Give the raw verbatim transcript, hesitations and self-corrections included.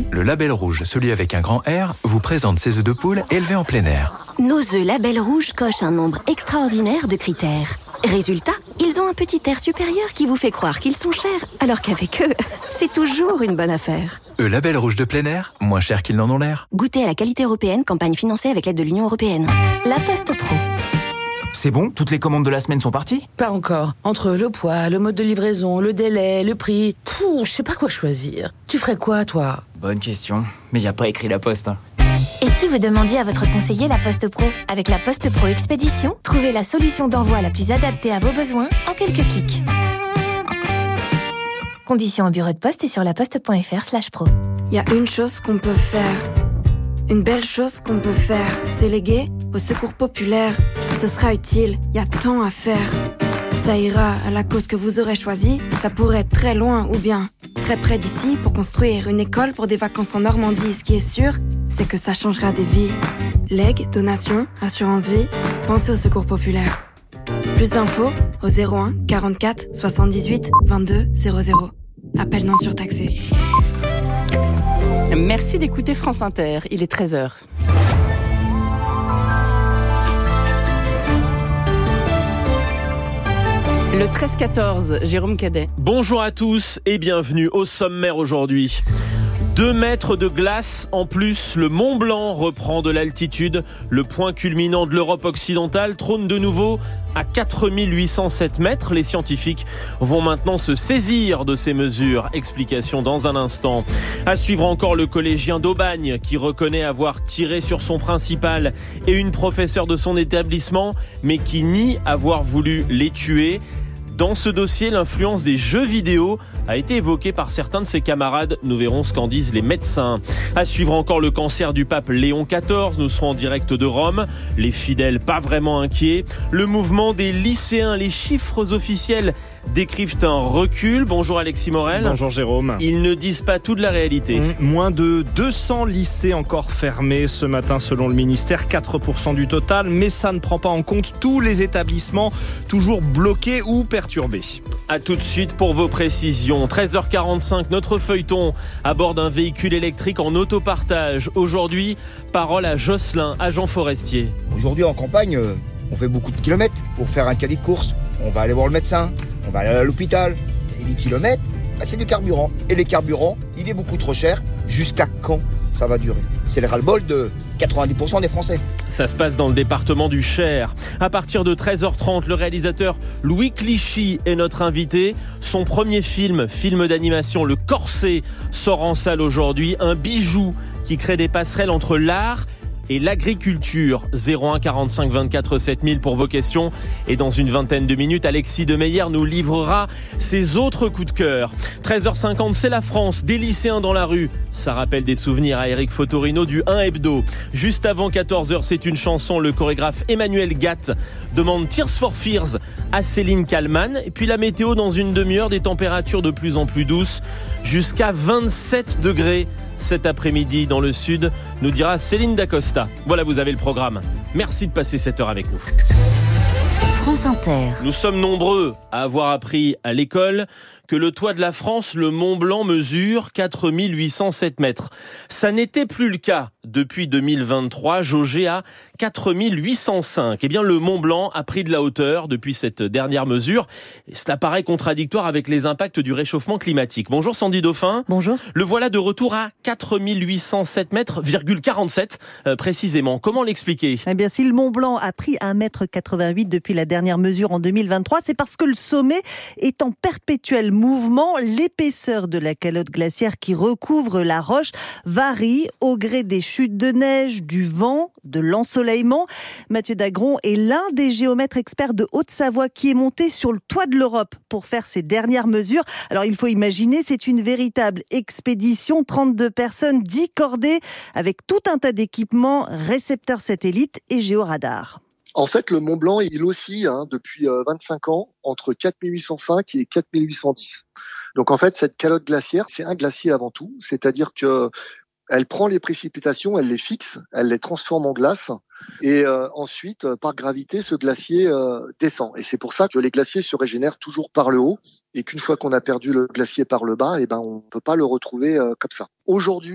le Label Rouge, celui avec un grand R, vous présente ses œufs de poule élevés en plein air. Nos œufs Label Rouge cochent un nombre extraordinaire de critères. Résultat, ils ont un petit air supérieur qui vous fait croire qu'ils sont chers, alors qu'avec eux, c'est toujours une bonne affaire. Œufs Label Rouge de plein air, moins chers qu'ils n'en ont l'air. Goûtez à la qualité européenne, campagne financée avec l'aide de l'Union européenne. La Poste Pro. C'est bon? Toutes les commandes de la semaine sont parties? Pas encore. Entre le poids, le mode de livraison, le délai, le prix... Pouh, je sais pas quoi choisir. Tu ferais quoi, toi? Bonne question. Mais y a pas écrit la Poste, hein. Et si vous demandiez à votre conseiller la Poste Pro? Avec la Poste Pro Expédition, trouvez la solution d'envoi la plus adaptée à vos besoins en quelques clics. Conditions au bureau de poste et sur laposte.fr slash pro. Il y a une chose qu'on peut faire. Une belle chose qu'on peut faire. C'est léguer au secours populaire. Ce sera utile, il y a tant à faire. Ça ira à la cause que vous aurez choisie. Ça pourrait être très loin ou bien très près d'ici pour construire une école pour des vacances en Normandie. Ce qui est sûr, c'est que ça changera des vies. Legs, donations, assurance vie, pensez au secours populaire. Plus d'infos au zéro un quarante-quatre soixante-dix-huit vingt-deux zéro zéro. Appel non surtaxé. Merci d'écouter France Inter, il est treize heures. Le treize quatorze, Jérôme Cadet. Bonjour à tous et bienvenue au sommaire aujourd'hui. Deux mètres de glace en plus, le Mont Blanc reprend de l'altitude. Le point culminant de l'Europe occidentale trône de nouveau à quatre mille huit cent sept mètres. Les scientifiques vont maintenant se saisir de ces mesures. Explication dans un instant. À suivre encore le collégien d'Aubagne qui reconnaît avoir tiré sur son principal et une professeure de son établissement, mais qui nie avoir voulu les tuer. Dans ce dossier, l'influence des jeux vidéo a été évoquée par certains de ses camarades. Nous verrons ce qu'en disent les médecins. À suivre encore le cancer du pape Léon quatorze. Nous serons en direct de Rome. Les fidèles pas vraiment inquiets. Le mouvement des lycéens, les chiffres officiels décrivent un recul. Bonjour Alexis Morel. Bonjour Jérôme. Ils ne disent pas tout de la réalité. Mmh, moins de deux cents lycées encore fermés ce matin selon le ministère, quatre pour cent du total, mais ça ne prend pas en compte tous les établissements toujours bloqués ou perturbés. A tout de suite pour vos précisions. treize heures quarante-cinq, notre feuilleton aborde un véhicule électrique en autopartage. Aujourd'hui, parole à Jocelyn, agent forestier. Aujourd'hui en campagne, on fait beaucoup de kilomètres pour faire un caddie de course. On va aller voir le médecin, on va aller à l'hôpital. Et les kilomètres, bah c'est du carburant. Et les carburants, il est beaucoup trop cher. Jusqu'à quand ça va durer? C'est le ras-le-bol de quatre-vingt-dix pour cent des Français. Ça se passe dans le département du Cher. À partir de treize heures trente, le réalisateur Louis Clichy est notre invité. Son premier film, film d'animation, Le Corset, sort en salle aujourd'hui. Un bijou qui crée des passerelles entre l'art et l'agriculture. Zéro un quarante-cinq vingt-quatre sept mille pour vos questions. Et dans une vingtaine de minutes, Alexis Demeyer nous livrera ses autres coups de cœur. treize heures cinquante, c'est la France, des lycéens dans la rue. Ça rappelle des souvenirs à Eric Fotorino du un Hebdo. Juste avant quatorze heures, c'est une chanson. Le chorégraphe Emmanuel Gatt demande Tears for Fears à Céline Kallmann. Et puis la météo dans une demi-heure, des températures de plus en plus douces, jusqu'à vingt-sept degrés. Cet après-midi dans le sud, nous dira Céline Dacosta. Voilà, vous avez le programme. Merci de passer cette heure avec nous. France Inter. Nous sommes nombreux à avoir appris à l'école que le toit de la France, le Mont Blanc, mesure quatre mille huit cent sept mètres. Ça n'était plus le cas depuis deux mille vingt-trois, jaugé à quatre mille huit cent cinq. Eh bien, le Mont Blanc a pris de la hauteur depuis cette dernière mesure. Et cela paraît contradictoire avec les impacts du réchauffement climatique. Bonjour Sandy Dauphin. Bonjour. Le voilà de retour à quatre mille huit cent sept mètres, virgule quarante-sept euh, précisément. Comment l'expliquer? Eh bien, si le Mont Blanc a pris un mètre quatre-vingt-huit depuis la dernière mesure en deux mille vingt-trois, c'est parce que le sommet est en perpétuel mouvement. L'épaisseur de la calotte glaciaire qui recouvre la roche varie au gré des chutes de neige, du vent, de l'ensoleillement. Mathieu Dagron est l'un des géomètres experts de Haute-Savoie qui est monté sur le toit de l'Europe pour faire ces dernières mesures. Alors il faut imaginer, c'est une véritable expédition, trente-deux personnes, dix cordées, avec tout un tas d'équipements, récepteurs satellites et géoradars. En fait, le Mont Blanc, il oscille hein, depuis euh, vingt-cinq ans entre quatre mille huit cent cinq et quatre mille huit cent dix. Donc en fait, cette calotte glaciaire, c'est un glacier avant tout, c'est-à-dire que elle prend les précipitations, elle les fixe, elle les transforme en glace et euh, ensuite, euh, par gravité, ce glacier euh, descend. Et c'est pour ça que les glaciers se régénèrent toujours par le haut et qu'une fois qu'on a perdu le glacier par le bas, eh ben, on ne peut pas le retrouver euh, comme ça. Aujourd'hui,